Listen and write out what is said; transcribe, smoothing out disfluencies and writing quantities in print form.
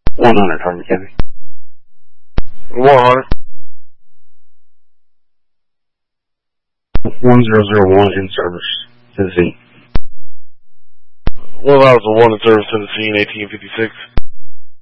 100, Harvey County. 100. 1001 in service, Tennessee. 1001 in service, Tennessee in 1856.